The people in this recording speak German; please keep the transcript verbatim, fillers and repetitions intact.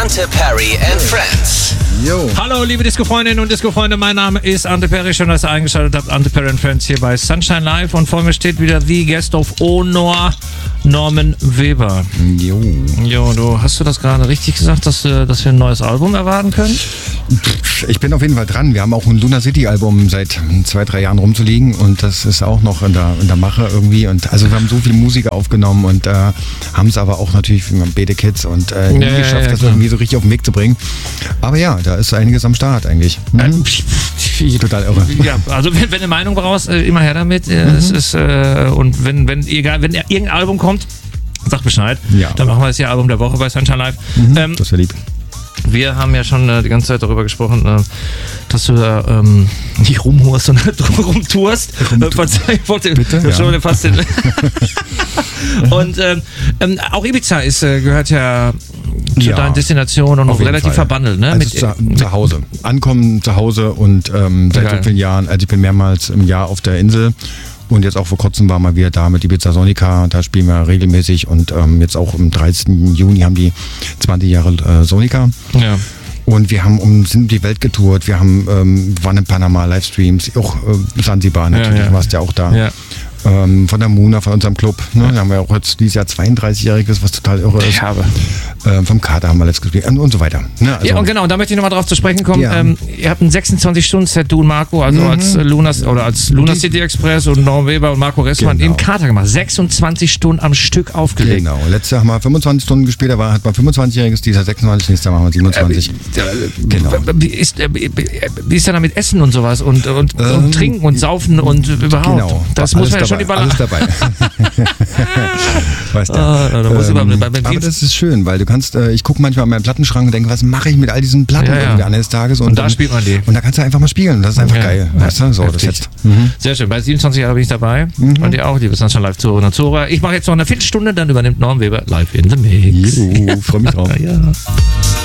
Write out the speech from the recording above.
Ante Perry and Friends. Yo. Hallo, liebe Disco-Freundinnen und Disco-Freunde, mein Name ist Ante Perry. Schön, dass ihr eingeschaltet habt. Ante Perry and Friends hier bei Sunshine Live. Und vor mir steht wieder The Guest of Honor, Norman Weber. Jo. Jo, du, hast du das gerade richtig gesagt, dass, dass wir ein neues Album erwarten können? Ich bin auf jeden Fall dran. Wir haben auch ein Lunar City Album seit zwei, drei Jahren rumzuliegen und das ist auch noch in der, in der Mache irgendwie. Und also wir haben so viele Musiker aufgenommen und äh, haben es aber auch natürlich mit Bete Kids und äh, nie ja, geschafft, ja, ja, das klar. irgendwie so richtig auf den Weg zu bringen. Aber ja, da ist einiges am Start eigentlich. Mhm. Total irre. Ja, also wenn, wenn eine Meinung brauchst, äh, immer her damit. Äh, Mhm. es ist, äh, und wenn, wenn, egal, wenn irgendein Album kommt, sag Bescheid. Ja. Dann machen wir das hier Album der Woche bei Sunshine Live. Mhm. Ähm, Das wäre lieb. Wir haben ja schon äh, die ganze Zeit darüber gesprochen, äh, dass du da ähm, nicht rumhurst, sondern rumtourst. Äh, verzeih, ich wollte Bitte? ja. schon Ja. fast den Und ähm, ähm, auch Ibiza ist, äh, gehört ja zu Ja, deinen Destinationen und auf noch jeden relativ Fall. verbandelt, ne? Also Mit, zu, zu Hause. Ankommen zu Hause und ähm, seit Geil. so vielen Jahren, also ich bin mehrmals im Jahr auf der Insel und jetzt auch vor kurzem waren wir wieder da mit Ibiza Sonica, da spielen wir regelmäßig und ähm, jetzt auch am dreißigsten Juni haben die zwanzig Jahre äh, Sonica. ja. Und wir haben um sind die Welt getourt, wir haben ähm, waren in Panama Livestreams, auch äh, Sansibar natürlich, Ja, ja. warst ja auch da. Ja. Ähm, von der Muna, von unserem Club. Ne? Da haben wir auch jetzt dieses Jahr zweiunddreißigjähriges, was total irre ist. Ich habe. Ähm, vom Kater haben wir letzt gespielt und, und so weiter. Ne? Also, Ja, und genau, und da möchte ich nochmal drauf zu sprechen kommen. Ja. Ähm, ihr habt ein sechsundzwanzig-Stunden-Set, du und Marco, also Mhm. als äh, Lunas oder als Lunar City Express und Norman Weber und Marco Ressmann Genau. im Kater gemacht. sechsundzwanzig Stunden am Stück aufgelegt. Genau. Letztes Jahr haben wir fünfundzwanzig Stunden gespielt, da war, hat man fünfundzwanzigjähriges, dieses Jahr sechsundzwanzig, nächstes Jahr machen wir siebenundzwanzig. Genau. Wie ist, äh, wie ist denn da mit Essen und sowas und, und, Ähm, und Trinken und Saufen und überhaupt? Genau. Das Alles muss man ja schon dabei, die alles Balance. dabei. weißt du. Ah, da muss ich ähm, beim- beim aber Dienst- das ist schön, weil du kannst, äh, ich gucke manchmal in meinen Plattenschrank und denke, was mache ich mit all diesen Platten Ja, ja. irgendwie eines Tages? Und da dann, spielt man die. Und da kannst du einfach mal spielen. Das ist einfach Ja. geil. Weißt du? So, das Heftig. jetzt. Mhm. Sehr schön. Bei siebenundzwanzig Jahren bin ich dabei. Und ihr auch, liebe Sunshine Live Zuhörerinnen und Zuhörer. Ich mache jetzt noch eine Viertelstunde, dann übernimmt Norman Weber live in the Mix. Jo, freue mich drauf. Ja.